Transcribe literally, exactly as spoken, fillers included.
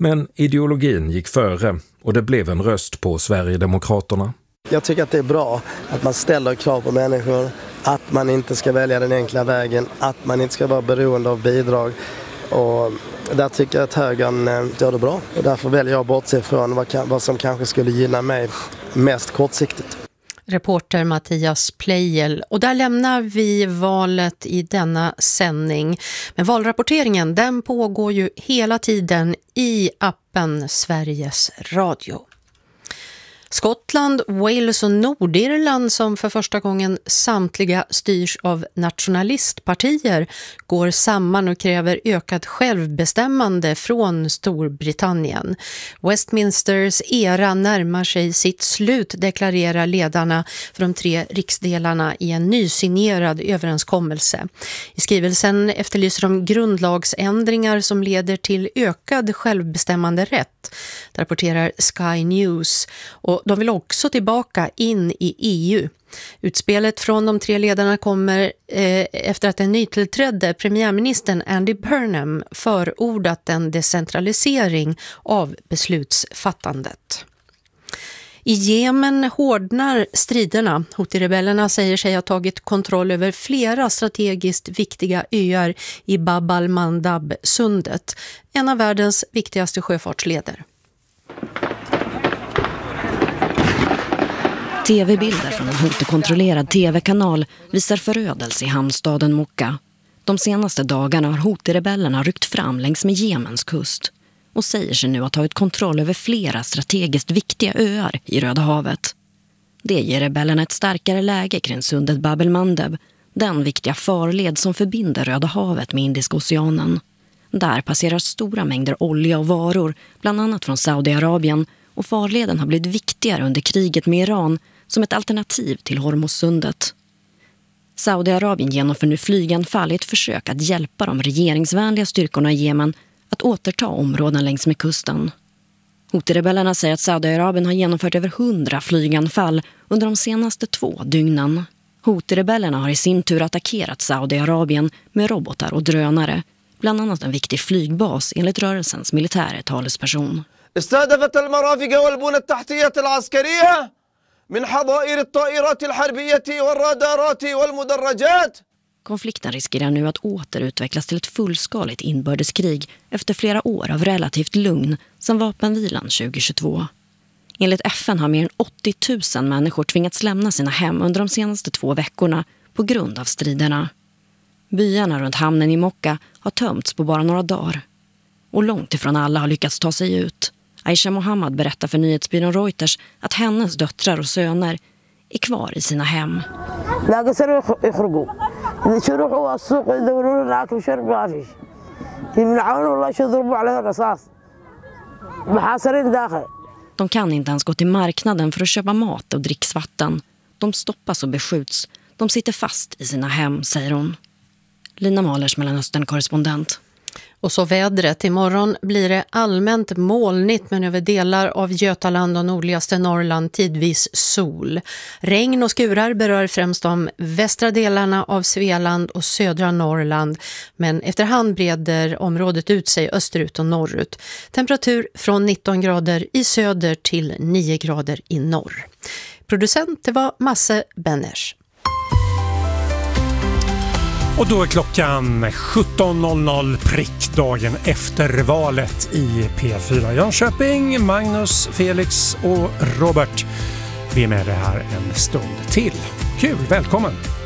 Men ideologin gick före och det blev en röst på Sverigedemokraterna. Jag tycker att det är bra att man ställer krav på människor, att man inte ska välja den enkla vägen, att man inte ska vara beroende av bidrag. Och där tycker jag att högern gör det bra. Och därför väljer jag att bortse från vad, vad som kanske skulle gynna mig mest kortsiktigt. Reporter Mattias Pleijel. Och där lämnar vi valet i denna sändning. Men valrapporteringen, den pågår ju hela tiden i appen Sveriges Radio. Skottland, Wales och Nordirland, som för första gången samtliga styrs av nationalistpartier, går samman och kräver ökat självbestämmande från Storbritannien. Westminsters era närmar sig sitt slut, deklarerar ledarna för de tre riksdelarna i en nysignerad överenskommelse. I skrivelsen efterlyser de grundlagsändringar som leder till ökad självbestämmande rätt, rapporterar Sky News. Och de vill också tillbaka in i E U. Utspelet från de tre ledarna kommer eh, efter att den nytillträdde premiärministern Andy Burnham förordat en decentralisering av beslutsfattandet. I Jemen hårdnar striderna. Houthi-rebellerna säger sig ha tagit kontroll över flera strategiskt viktiga öar i Bab al-Mandab-sundet, en av världens viktigaste sjöfartsleder. T V-bilder från en Houthi-kontrollerad T V-kanal visar förödelse i hamnstaden Mokka. De senaste dagarna har Houthi-rebellerna ryckt fram längs med Jemens kust och säger sig nu ha tagit kontroll över flera strategiskt viktiga öar i Röda havet. Det ger rebellerna ett starkare läge kring sundet Bab el-Mandeb, den viktiga farled som förbinder Röda havet med Indiska oceanen. Där passerar stora mängder olja och varor, bland annat från Saudiarabien, och farleden har blivit viktigare under kriget med Iran som ett alternativ till Hormuzsundet. Saudiarabien genomför nu flyganfall i ett försök att hjälpa de regeringsvänliga styrkorna i Jemen att återta områden längs med kusten. Houthi-rebellerna säger att Saudiarabien har genomfört över hundra flyganfall under de senaste två dygnen. Houthi-rebellerna har i sin tur attackerat Saudiarabien med robotar och drönare, bland annat en viktig flygbas enligt rörelsens militära talesperson. استهدفت المرافق والبنى التحتية العسكرية من حظائر الطائرات الحربية والرادارات والمدرجات. Konflikten riskerar nu att åter utvecklas till ett fullskaligt inbördeskrig efter flera år av relativt lugn sedan vapenvilan tjugohundratjugotvå. Enligt F N har mer än åttio tusen människor tvingats lämna sina hem under de senaste två veckorna på grund av striderna. Byarna runt hamnen i Mokka har tömts på bara några dagar. Och långt ifrån alla har lyckats ta sig ut. Aisha Mohammed berättar för nyhetsbyrån Reuters att hennes döttrar och söner är kvar i sina hem. De kan inte ens gå till marknaden för att köpa mat och dricksvatten. De stoppas och beskjuts. De sitter fast i sina hem, säger hon. Lina Mahlers, Mellanöstern-korrespondent. Och så vädret. Imorgon blir det allmänt molnigt, men över delar av Götaland och nordligaste Norrland tidvis sol. Regn och skurar berör främst de västra delarna av Svealand och södra Norrland, men efterhand breder området ut sig österut och norrut. Temperatur från nitton grader i söder till nio grader i norr. Producent, det var Masse Benners. Och då är klockan sjutton noll noll prick dagen efter valet i P fyra Jönköping. Magnus, Felix och Robert, vi är med det här en stund till. Kul, välkommen!